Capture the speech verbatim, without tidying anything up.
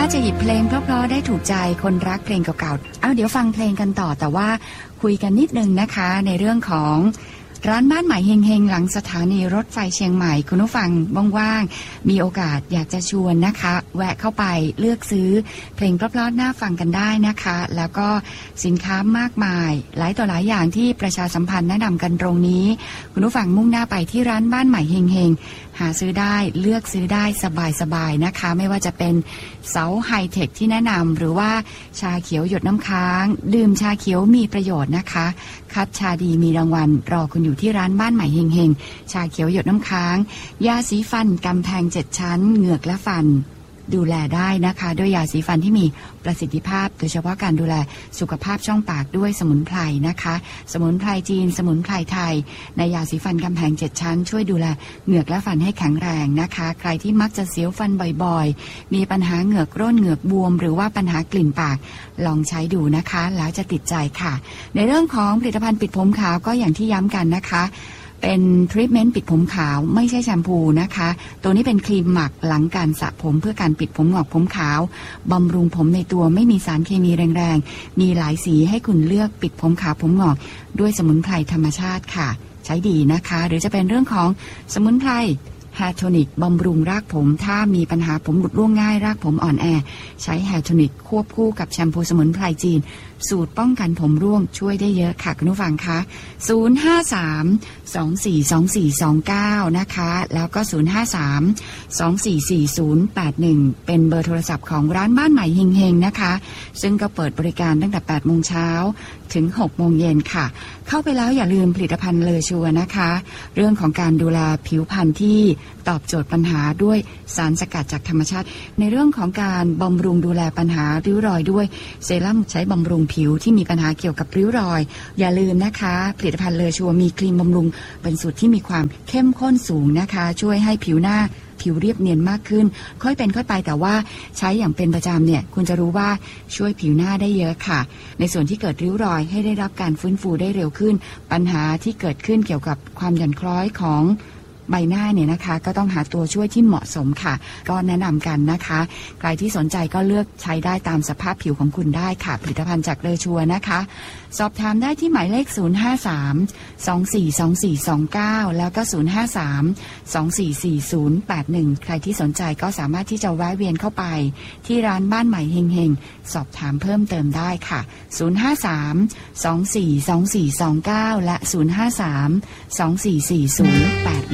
จะหยิบเพลงเพราะๆได้ถูกใจคนรักเพลงเก่าๆเอาเดี๋ยวฟังเพลงกันต่อแต่ว่าคุยกันนิดนึงนะคะในเรื่องของร้านบ้านใหม่เฮงๆหลังสถานีรถไฟเชียงใหม่คุณผู้ฟังว่างๆมีโอกาสอยากจะชวนนะคะแวะเข้าไปเลือกซื้อเพลงเพราะๆน่าฟังกันได้นะคะแล้วก็สินค้ามากมายหลายต่อหลายอย่างที่ประชาสัมพันธ์แนะนำกันตรงนี้คุณผู้ฟังมุ่งหน้าไปที่ร้านบ้านใหม่เฮงๆหาซื้อได้เลือกซื้อได้สบายๆนะคะไม่ว่าจะเป็นเสาไฮเทคที่แนะนำหรือว่าชาเขียวหยดน้ำค้างดื่มชาเขียวมีประโยชน์นะคะคัดชาดีมีรางวัลรอคุณอยู่ที่ร้านบ้านใหม่เฮงๆชาเขียวหยดน้ำค้างยาสีฟันกำแพงเจ็ดชั้นเหงือกและฟันดูแลได้นะคะด้วยยาสีฟันที่มีประสิทธิภาพโดยเฉพาะการดูแลสุขภาพช่องปากด้วยสมุนไพรนะคะสมุนไพรจีนสมุนไพรไทยในยาสีฟันกำแพงเจ็ดชั้นช่วยดูแลเหงือกและฟันให้แข็งแรงนะคะใครที่มักจะเสียวฟันบ่อยๆมีปัญหาเหงือกร่นเหงือกบวมหรือว่าปัญหากลิ่นปากลองใช้ดูนะคะแล้วจะติดใจค่ะในเรื่องของผลิตภัณฑ์ปิดผมขาวก็อย่างที่ย้ำกันนะคะเป็นทรีทเมนต์ปิดผมขาวไม่ใช่แชมพูนะคะตัวนี้เป็นครีมหมักหลังการสระผมเพื่อการปิดผมงอกผมขาวบำรุงผมในตัวไม่มีสารเคมีแรงๆมีหลายสีให้คุณเลือกปิดผมขาวผมงอกด้วยสมุนไพรธรรมชาติค่ะใช้ดีนะคะหรือจะเป็นเรื่องของสมุนไพรแฮร์โทนิกบำรุงรากผมถ้ามีปัญหาผมหลุดร่วงง่ายรากผมอ่อนแอใช้แฮร์โทนิกควบคู่กับแชมพูสมุนไพรจีนสูตรป้องกันผมร่วงช่วยได้เยอะค่ะคุณผู้ฟังคะศูนย์ ห้า สาม สอง สี่ สอง สี่ สอง เก้านะคะแล้วก็ศูนย์ ห้า สาม สอง สี่ สี่ ศูนย์ แปด หนึ่งเป็นเบอร์โทรศัพท์ของร้านบ้านใหม่เฮงๆนะคะซึ่งก็เปิดบริการตั้งแต่ แปด โมงเช้าถึง หก โมงเย็นค่ะเข้าไปแล้วอย่าลืมผลิตภัณฑ์เลอชัวนะคะเรื่องของการดูแลผิวพรรณที่ตอบโจทย์ปัญหาด้วยสารสกัดจากธรรมชาติในเรื่องของการบำรุงดูแลปัญหาริ้วรอยด้วยเซรั่มใช้บำรุงผิวที่มีปัญหาเกี่ยวกับริ้วรอยอย่าลืมนะคะผลิตภัณฑ์เลอชัวมีครีมบำรุงเป็นสูตรที่มีความเข้มข้นสูงนะคะช่วยให้ผิวหน้าผิวเรียบเนียนมากขึ้นค่อยเป็นค่อยไปแต่ว่าใช้อย่างเป็นประจำเนี่ยคุณจะรู้ว่าช่วยผิวหน้าได้เยอะค่ะในส่วนที่เกิดริ้วรอยให้ได้รับการฟื้นฟูได้เร็วขึ้นปัญหาที่เกิดขึ้นเกี่ยวกับความหย่อนคล้อยของใบหน้าเนี่ยนะคะก็ต้องหาตัวช่วยที่เหมาะสมค่ะก็แนะนำกันนะคะใครที่สนใจก็เลือกใช้ได้ตามสภาพผิวของคุณได้ค่ะผลิตภัณฑ์จากเลอชัวนะคะสอบถามได้ที่หมายเลขศูนย์ ห้า สาม สอง สี่ สอง สี่ สอง เก้าแล้วก็ศูนย์ ห้า สาม สอง สี่ สี่ ศูนย์ แปด หนึ่งใครที่สนใจก็สามารถที่จะแวะเวียนเข้าไปที่ร้านบ้านใหม่เฮงๆสอบถามเพิ่มเติมได้ค่ะศูนย์ ห้า สาม สอง สี่ สอง สี่ สอง เก้าและศูนย์ ห้า สาม สอง สี่ สี่ ศูนย์ แปด